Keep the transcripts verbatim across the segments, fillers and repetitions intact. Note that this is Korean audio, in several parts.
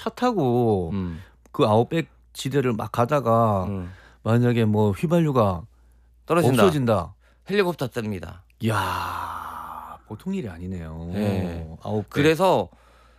차 타고 음. 그 아웃백 지대를 막 가다가 음. 만약에 뭐 휘발유가 떨어진다. 없어진다. 헬리콥터 뜹니다. 이야 보통 일이 아니네요. 네. 아웃백. 그래서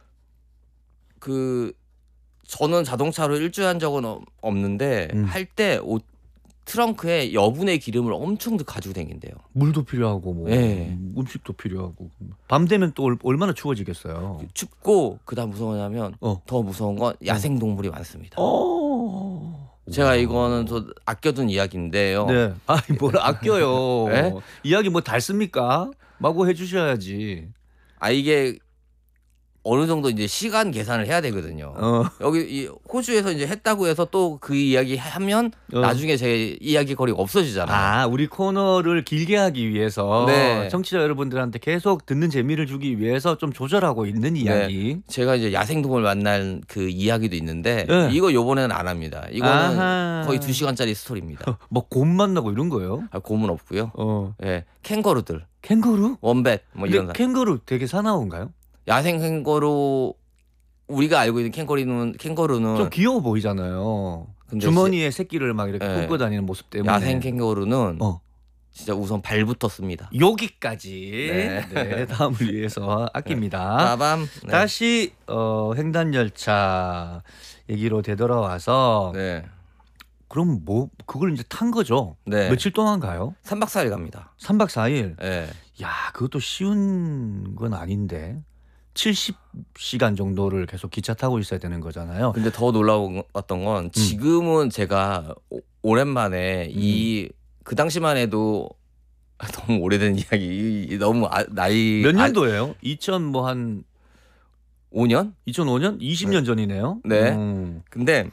그 저는 자동차로 일주일 한 적은 어- 없는데 음. 할 때 트렁크에 여분의 기름을 엄청 가지고 다닌대요. 물도 필요하고 뭐 네. 음식도 필요하고 밤 되면 또 얼- 얼마나 추워지겠어요. 춥고 그다음 무서운 거냐면 어. 더 무서운 건 야생 동물이 많습니다. 어. 제가 와. 이거는 저 아껴둔 이야기인데요. 네. 아니 뭘 아껴요. 네? 이야기 뭐 닳습니까? 마구 해주셔야지. 아 이게 어느 정도 이제 시간 계산을 해야 되거든요. 어. 여기 이 호주에서 이제 했다고 해서 또 그 이야기 하면 어. 나중에 제 이야기 거리가 없어지잖아요. 아, 우리 코너를 길게 하기 위해서 네. 청취자 여러분들한테 계속 듣는 재미를 주기 위해서 좀 조절하고 있는 이야기. 제가 이제 야생동물 만난 그 이야기도 있는데 네. 이거 요번에는 안 합니다. 이거는 아하. 거의 두 시간짜리 스토리입니다. 뭐 곰 만나고 이런 거예요? 아, 곰은 없고요. 어. 예, 캥거루들, 캥거루? 원뱃 뭐 이런 근데 캥거루 되게 사나운가요? 야생 캥거루 우리가 알고 있는 캥거루는 캥거루는 좀 귀여워 보이잖아요. 근데 주머니에 새끼를 막 이렇게 네. 품고 다니는 모습 때문에. 야생 캥거루는 어. 진짜 우선 발부터 씁니다. 여기까지. 네. 네. 다음을 위해서 아낍니다. 빠밤. 네. 다시 어, 횡단 열차 얘기로 되돌아와서 네. 그럼 뭐 그걸 이제 탄 거죠? 네. 며칠 동안 가요? 삼 박 사 일 갑니다. 삼 박 사 일. 예. 야, 그것도 쉬운 건 아닌데. 칠십 시간 정도를 계속 기차 타고 있어야 되는 거잖아요. 근데 더 놀라웠던 건 지금은 제가 오, 오랜만에 이 그 당시만 해도 너무 오래된 이야기 너무 아, 나이 몇 년도예요? 이천 뭐 한 오 년? 이천오 년? 이십 년 전이네요. 네. 음. 근데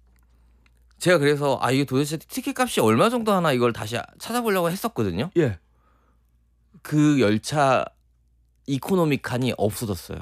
제가 그래서 아 이게 도대체 티켓 값이 얼마 정도 하나 이걸 다시 찾아보려고 했었거든요. 예. 그 열차 이코노미 칸이 없어졌어요.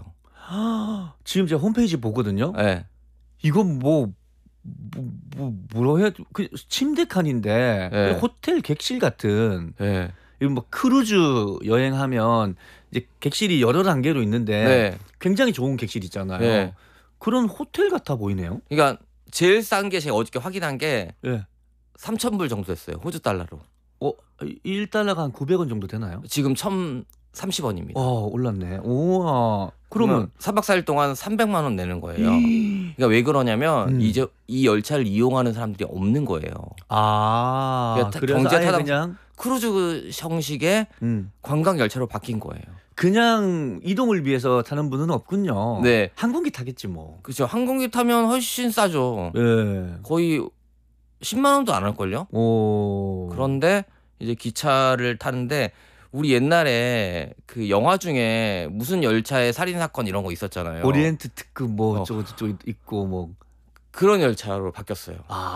지금 제가 홈페이지 보거든요. 네. 이건 뭐, 뭐, 뭐 뭐라 해야 돼? 그 침대 칸인데 네. 호텔 객실 같은. 네. 이건 뭐 크루즈 여행하면 이제 객실이 여러 단계로 있는데 네. 굉장히 좋은 객실 있잖아요. 네. 그런 호텔 같아 보이네요. 그러니까 제일 싼 게 제가 어저께 확인한 게 예. 삼천 불 정도 됐어요. 호주 달러로. 어, 일 달러가 한 구백 원 정도 되나요? 지금 천삼십 원입니다. 어, 올랐네. 우와. 그러면 삼 박 사 일 동안 삼백만 원 내는 거예요. 이... 그러니까 왜 그러냐면 음. 이제 이 열차를 이용하는 사람들이 없는 거예요. 아, 그러니까 그래서 경제 아예 타당- 그냥 크루즈 형식의 음. 관광 열차로 바뀐 거예요. 그냥 이동을 위해서 타는 분은 없군요. 네. 항공기 타겠지 뭐. 그렇죠. 항공기 타면 훨씬 싸죠. 예. 거의 십만 원도 안 할걸요. 오. 그런데 이제 기차를 타는데 우리 옛날에 그 영화 중에 무슨 열차에 살인 사건 이런 거 있었잖아요. 오리엔트 특급 뭐 어. 어쩌고 저쩌고 있고 뭐. 그런 열차로 바뀌었어요.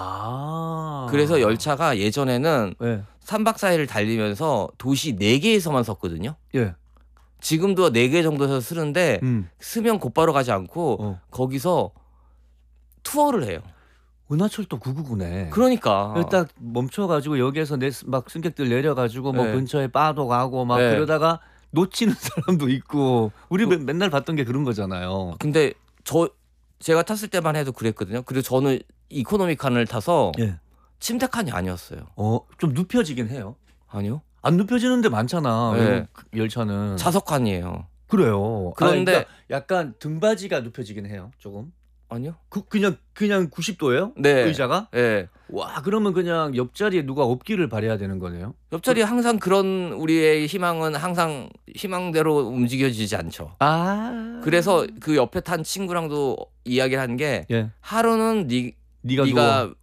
아. 그래서 열차가 예전에는 예. 삼 박 사 일을 달리면서 도시 네 개에서만 섰거든요. 예. 지금도 네 개 정도에서 쓰는데 음. 쓰면 곧바로 가지 않고 어. 거기서 투어를 해요. 은하철도 구구구네. 그러니까 딱 멈춰가지고 여기에서 내, 막 승객들 내려가지고 뭐 네. 근처에 바도 가고 막 네. 그러다가 놓치는 사람도 있고 우리 맨- 맨날 봤던 게 그런 거잖아요. 근데 저 제가 탔을 때만 해도 그랬거든요. 그리고 저는 이코노미 칸을 타서 예. 침대 칸이 아니었어요. 어, 좀 눕혀지긴 해요. 아니요. 안 눕혀지는 데 많잖아. 네. 외국 열차는. 좌석 칸이에요. 그래요. 그런데- 아, 그러니까 약간 등받이가 눕혀지긴 해요. 조금. 아니요. 그, 그냥 그냥 구십 도예요? 네. 의자가? 예. 와, 그러면 그냥 옆자리에 누가 없기를 바라야 되는 거네요. 옆자리 항상 그런 우리의 희망은 항상 희망대로 움직여지지 않죠. 아. 그래서 그 옆에 탄 친구랑도 이야기를 한 게 예. 하루는 니, 네가 네가 누워.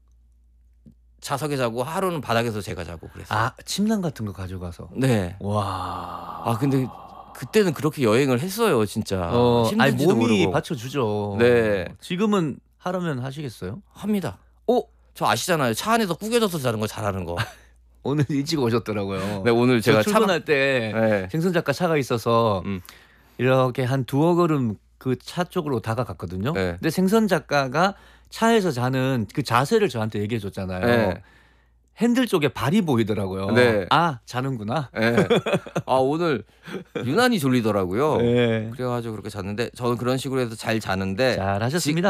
좌석에 자고 하루는 바닥에서 제가 자고 그랬어요. 아, 침낭 같은 거 가져가서. 네. 와. 아 근데 그때는 그렇게 여행을 했어요, 진짜. 어, 아니 힘든지도 몸이 모르고. 받쳐주죠. 네. 지금은 하라면 하시겠어요? 합니다. 어? 저 아시잖아요. 차 안에서 구겨져서 자는 거 잘하는 거. 오늘 일찍 오셨더라고요. 네, 오늘 제가 제가 차 출근할 때 네. 생선 작가 차가 있어서 음. 이렇게 한 두어 걸음 그 차 쪽으로 다가갔거든요. 네. 근데 생선 작가가 차에서 자는 그 자세를 저한테 얘기해 줬잖아요. 네. 핸들 쪽에 발이 보이더라고요. 네. 아, 자는구나. 네. 아 오늘 유난히 졸리더라고요. 네. 그래가지고 그렇게 잤는데 저는 그런 식으로 해서 잘 자는데 잘하셨습니다.